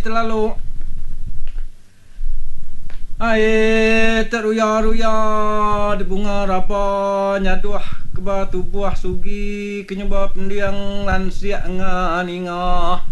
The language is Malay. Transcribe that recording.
terlalu ai teruya-ruya di bunga rapa nyaduah ke batu buah sugi kenyebab pendiang lansia nganinga